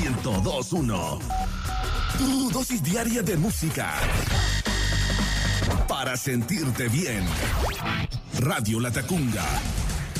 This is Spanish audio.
102.1. Tu dosis diaria de música para sentirte bien. Radio La Tacunga.